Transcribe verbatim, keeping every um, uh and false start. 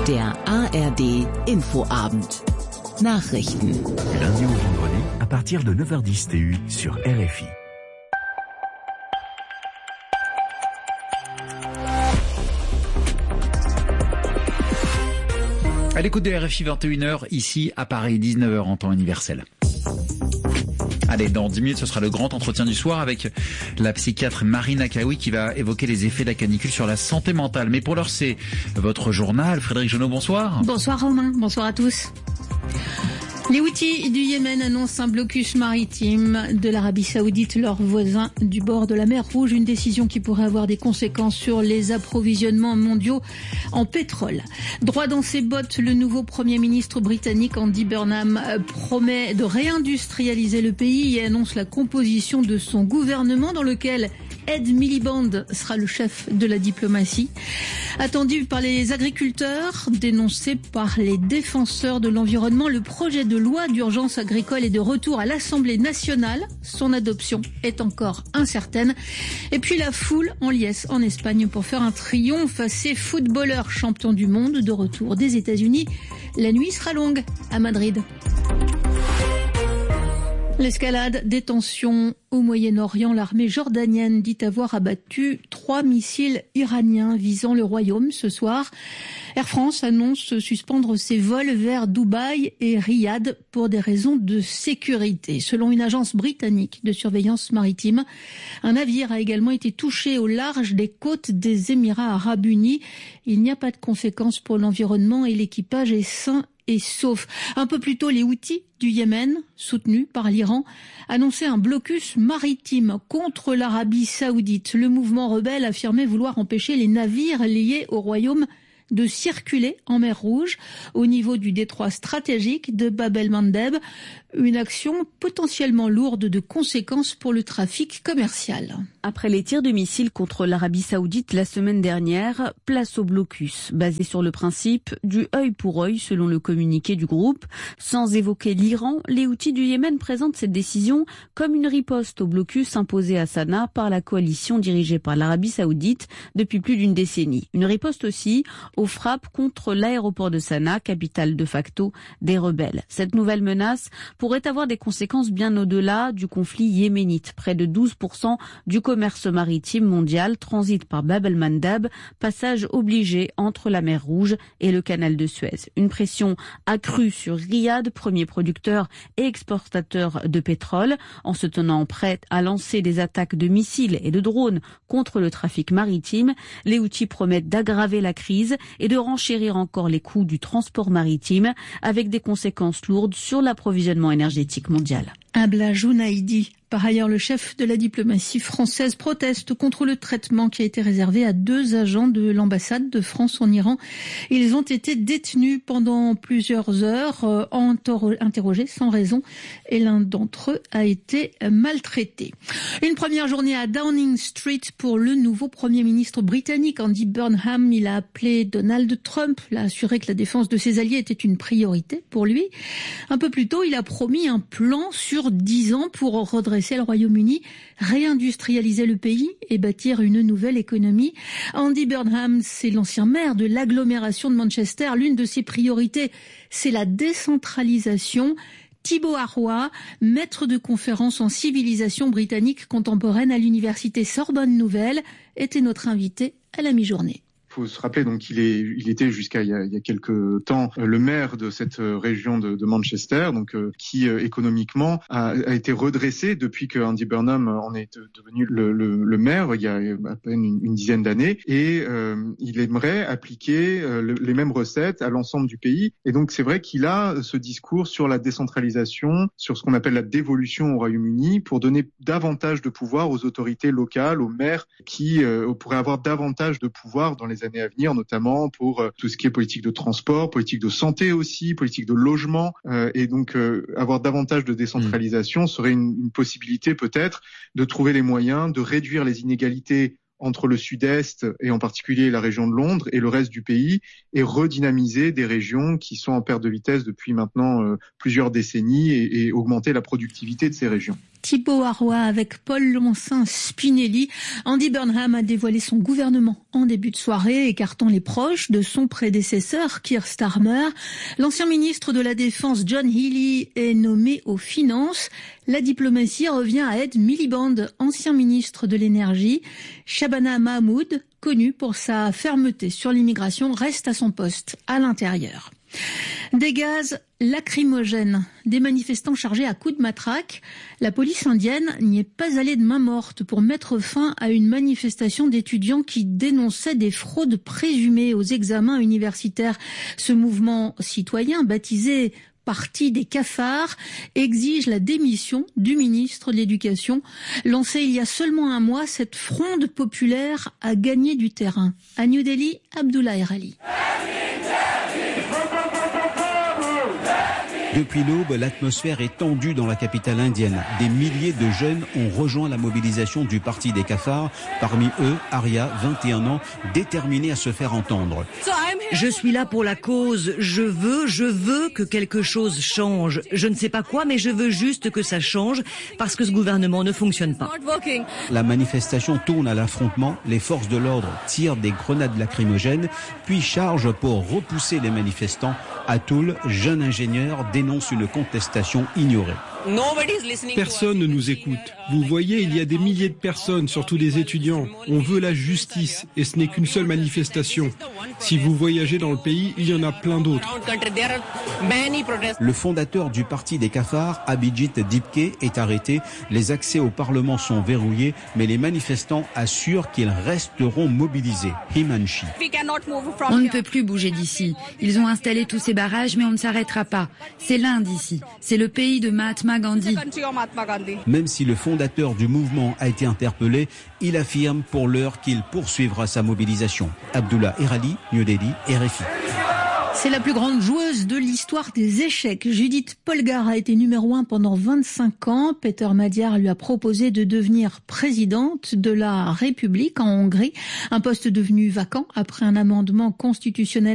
Der A R D Infoabend. Nachrichten. Du lundi au vendredi, à partir de neuf heures dix T U sur R F I. À l'écoute de R F I, vingt et une heures, ici à Paris, dix-neuf heures en temps universel. Allez, dans dix minutes, ce sera le grand entretien du soir avec la psychiatre Marine Akaoui qui va évoquer les effets de la canicule sur la santé mentale. Mais pour l'heure, c'est votre journal. Frédéric Genot, bonsoir. Bonsoir Romain, bonsoir à tous. Les Houthis du Yémen annoncent un blocus maritime de l'Arabie Saoudite, leur voisin du bord de la mer Rouge. Une décision qui pourrait avoir des conséquences sur les approvisionnements mondiaux en pétrole. Droit dans ses bottes, le nouveau Premier ministre britannique Andy Burnham promet de réindustrialiser le pays et annonce la composition de son gouvernement dans lequel Ed Miliband sera le chef de la diplomatie. Attendu par les agriculteurs, dénoncé par les défenseurs de l'environnement, le projet de loi d'urgence agricole est de retour à l'Assemblée nationale. Son adoption est encore incertaine. Et puis la foule en liesse en Espagne pour faire un triomphe à ces footballeurs champions du monde de retour des États-Unis. La nuit sera longue à Madrid. L'escalade des tensions au Moyen-Orient, l'armée jordanienne dit avoir abattu trois missiles iraniens visant le royaume ce soir. Air France annonce suspendre ses vols vers Dubaï et Riyad pour des raisons de sécurité. Selon une agence britannique de surveillance maritime, un navire a également été touché au large des côtes des Émirats arabes unis. Il n'y a pas de conséquences pour l'environnement et l'équipage est sain et sauf. Un peu plus tôt, les Houthis du Yémen, soutenus par l'Iran, annonçaient un blocus maritime contre l'Arabie Saoudite. Le mouvement rebelle affirmait vouloir empêcher les navires liés au royaume de circuler en mer Rouge au niveau du détroit stratégique de Bab el-Mandeb, une action potentiellement lourde de conséquences pour le trafic commercial. Après les tirs de missiles contre l'Arabie Saoudite la semaine dernière, place au blocus, basé sur le principe du œil pour œil selon le communiqué du groupe. Sans évoquer l'Iran, les Houthis du Yémen présentent cette décision comme une riposte au blocus imposé à Sanaa par la coalition dirigée par l'Arabie Saoudite depuis plus d'une décennie. Une riposte aussi aux frappes contre l'aéroport de Sanaa, capitale de facto des rebelles. Cette nouvelle menace pourrait avoir des conséquences bien au-delà du conflit yéménite. Près de douze pour cent du commerce maritime mondial transite par Bab el-Mandeb, passage obligé entre la mer Rouge et le canal de Suez. Une pression accrue sur Riyad, premier producteur et exportateur de pétrole, en se tenant prêt à lancer des attaques de missiles et de drones contre le trafic maritime. Les Houthis promettent d'aggraver la crise et de renchérir encore les coûts du transport maritime avec des conséquences lourdes sur l'approvisionnement énergétique mondial. Abla Jounaidi. Par ailleurs, le chef de la diplomatie française proteste contre le traitement qui a été réservé à deux agents de l'ambassade de France en Iran. Ils ont été détenus pendant plusieurs heures, euh, interrogés sans raison, et l'un d'entre eux a été maltraité. Une première journée à Downing Street pour le nouveau Premier ministre britannique, Andy Burnham. Il a appelé Donald Trump, il a assuré que la défense de ses alliés était une priorité pour lui. Un peu plus tôt, il a promis un plan sur dix ans pour redresser le Royaume-Uni, réindustrialiser le pays et bâtir une nouvelle économie. Andy Burnham, c'est l'ancien maire de l'agglomération de Manchester. L'une de ses priorités, c'est la décentralisation. Thibaut Arroy, maître de conférence en civilisation britannique contemporaine à l'université Sorbonne Nouvelle, était notre invité à la mi-journée. Il faut se rappeler donc qu'il est, il était jusqu'à il y a, il y a quelques temps le maire de cette région de, de Manchester, donc euh, qui euh, économiquement a, a été redressé depuis que Andy Burnham en est devenu le, le, le maire il y a à peine une, une dizaine d'années, et euh, il aimerait appliquer euh, le, les mêmes recettes à l'ensemble du pays. Et donc c'est vrai qu'il a ce discours sur la décentralisation, sur ce qu'on appelle la dévolution au Royaume-Uni, pour donner davantage de pouvoir aux autorités locales, aux maires, qui euh, pourraient avoir davantage de pouvoir dans les années à venir, notamment pour euh, tout ce qui est politique de transport, politique de santé aussi, politique de logement, euh, et donc euh, avoir davantage de décentralisation mmh. serait une, une possibilité peut-être de trouver les moyens de réduire les inégalités entre le sud-est et en particulier la région de Londres et le reste du pays, et redynamiser des régions qui sont en perte de vitesse depuis maintenant euh, plusieurs décennies et, et augmenter la productivité de ces régions. Thibaut Arroy avec Paul Loncin-Spinelli. Andy Burnham a dévoilé son gouvernement en début de soirée, écartant les proches de son prédécesseur Keir Starmer. L'ancien ministre de la Défense John Healey est nommé aux finances. La diplomatie revient à Ed Miliband, ancien ministre de l'énergie. Shabana Mahmoud, connu pour sa fermeté sur l'immigration, reste à son poste à l'intérieur. Des gaz lacrymogènes, des manifestants chargés à coups de matraque. La police indienne n'y est pas allée de main morte pour mettre fin à une manifestation d'étudiants qui dénonçaient des fraudes présumées aux examens universitaires. Ce mouvement citoyen, baptisé Parti des cafards, exige la démission du ministre de l'Éducation. Lancée il y a seulement un mois, cette fronde populaire a gagné du terrain. À New Delhi, Abdullah Erali. Depuis l'aube, l'atmosphère est tendue dans la capitale indienne. Des milliers de jeunes ont rejoint la mobilisation du Parti des cafards. Parmi eux, Arya, vingt et un ans, déterminée à se faire entendre. Je suis là pour la cause. Je veux, je veux que quelque chose change. Je ne sais pas quoi, mais je veux juste que ça change parce que ce gouvernement ne fonctionne pas. La manifestation tourne à l'affrontement. Les forces de l'ordre tirent des grenades lacrymogènes, puis chargent pour repousser les manifestants. Atul, jeune ingénieur, dénonce une contestation ignorée. Personne ne nous écoute. Vous voyez, il y a des milliers de personnes, surtout des étudiants. On veut la justice et ce n'est qu'une seule manifestation. Si vous voyagez dans le pays, il y en a plein d'autres. Le fondateur du Parti des cafards, Abhijit Dipke, est arrêté. Les accès au Parlement sont verrouillés, mais les manifestants assurent qu'ils resteront mobilisés. Himanshi. On ne peut plus bouger d'ici. Ils ont installé tous ces barrages, mais on ne s'arrêtera pas. C'est l'Inde ici. C'est le pays de Mahatma Gandhi. Même si le fondateur du mouvement a été interpellé, il affirme pour l'heure qu'il poursuivra sa mobilisation. Abdullah Erali, New Delhi, R F I. C'est la plus grande joueuse de l'histoire des échecs. Judith Polgar a été numéro un pendant vingt-cinq ans. Peter Magyar lui a proposé de devenir présidente de la République en Hongrie, un poste devenu vacant après un amendement constitutionnel